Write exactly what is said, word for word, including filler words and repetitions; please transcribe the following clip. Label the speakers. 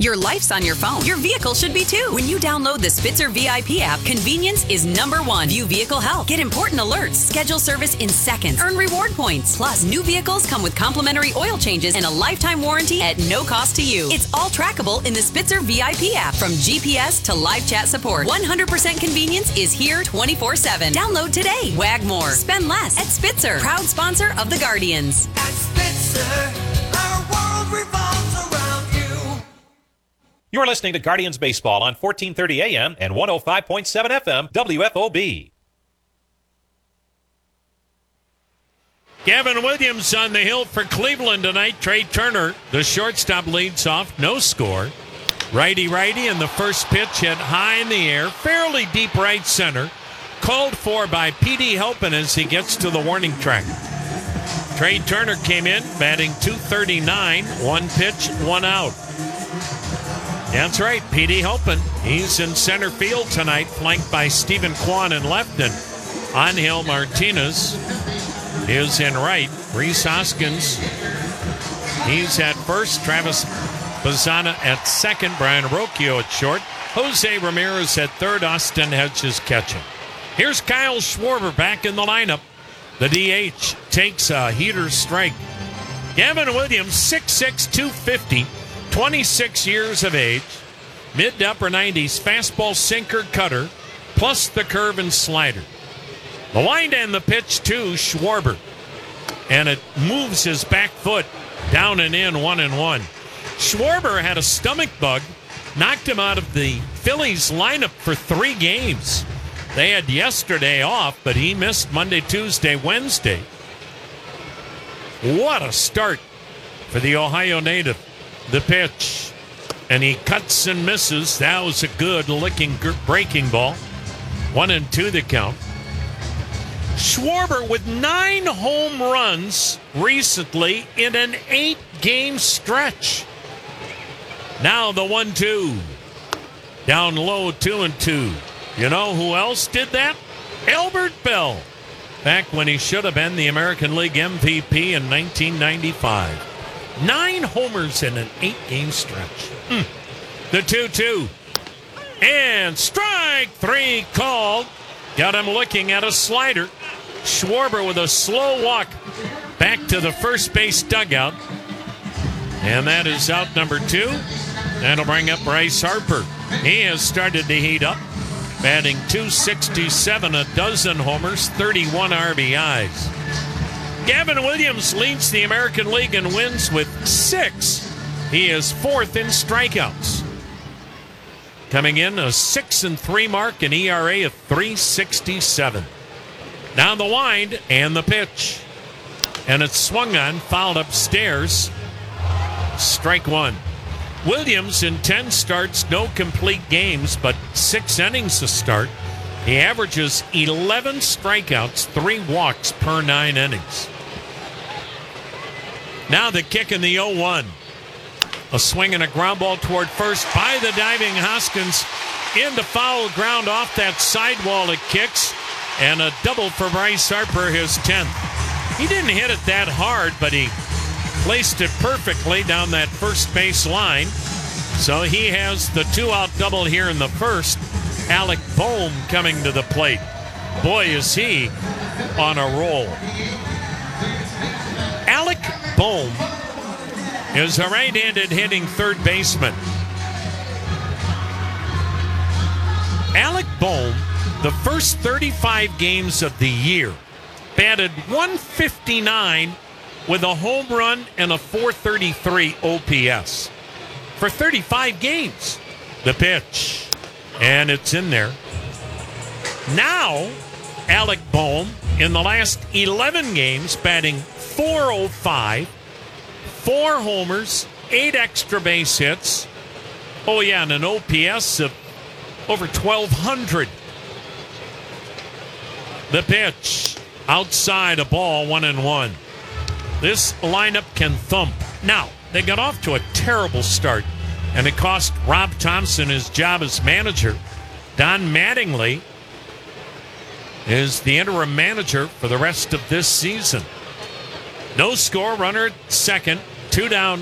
Speaker 1: Your life's on your phone. Your vehicle should be too. When you download the Spitzer V I P app, convenience is number one. View vehicle health. Get important alerts. Schedule service in seconds. Earn reward points. Plus, new vehicles come with complimentary oil changes and a lifetime warranty at no cost to you. It's all trackable in the Spitzer V I P app. From G P S to live chat support, one hundred percent convenience is here twenty-four seven. Download today. Wag more. Spend less at Spitzer. Proud sponsor of the Guardians.
Speaker 2: At Spitzer, our world revolves around you.
Speaker 3: You're listening to Guardians Baseball on fourteen thirty A M and one oh five point seven F M W F O B.
Speaker 4: Gavin Williams on the hill for Cleveland tonight. Trey Turner, the shortstop, leads off. No score. Righty-righty, and the first pitch hit high in the air, fairly deep right center. Called for by P D Halpin as he gets to the warning track. Trey Turner came in, batting two thirty-nine. One pitch, one out. That's right, P D Halpin. He's in center field tonight, flanked by Stephen Kwan in left, and Angel Martinez is in right. Rhys Hoskins, he's at first. Travis Bazzana at second. Brian Rocchio at short. Jose Ramirez at third. Austin Hedges catching. Here's Kyle Schwarber back in the lineup. The D H takes a heater strike. Gavin Williams, six six, two fifty. twenty-six years of age, mid to upper nineties, fastball, sinker, cutter, plus the curve and slider. The wind and the pitch to Schwarber, and it moves his back foot down and in, one and one. Schwarber had a stomach bug, knocked him out of the Phillies lineup for three games. They had yesterday off, but he missed Monday, Tuesday, Wednesday. What a start for the Ohio native. The pitch, and he cuts and misses. That was a good licking breaking ball. One and two the count. Schwarber with nine home runs recently in an eight-game stretch. Now the one two. Down low, two and two. You know who else did that? Albert Bell. Back when he should have been the American League M V P in nineteen ninety-five. Nine homers in an eight-game stretch. Mm. The two two. And strike three called. Got him looking at a slider. Schwarber with a slow walk back to the first base dugout. And that is out number two. That'll bring up Bryce Harper. He has started to heat up. Batting two sixty-seven, a dozen homers, thirty-one R B Is. Gavin Williams leads the American League and wins with six. He is fourth in strikeouts. Coming in a six and three mark, an E R A of three sixty-seven. Now the wind and the pitch. And it's swung on, fouled upstairs. Strike one. Williams in ten starts, no complete games, but six innings to start. He averages eleven strikeouts, three walks per nine innings. Now the kick in the oh one. A swing and a ground ball toward first by the diving Hoskins. Into foul ground off that sidewall it kicks. And a double for Bryce Harper, his tenth. He didn't hit it that hard, but he placed it perfectly down that first base line. So he has the two-out double here in the first. Alec Bohm coming to the plate. Boy, is he on a roll. Alec Bohm is a right-handed hitting third baseman. Alec Bohm, the first thirty-five games of the year, batted one fifty-nine with a home run and a four thirty-three O P S. For thirty-five games. The pitch. And it's in there. Now, Alec Bohm, in the last eleven games, batting four oh five, four homers, eight extra base hits. Oh, yeah, and an O P S of over twelve hundred. The pitch. Outside a ball, one and one. This lineup can thump. Now, they got off to a terrible start, and it cost Rob Thompson his job as manager. Don Mattingly is the interim manager for the rest of this season. No score, runner at second, two down,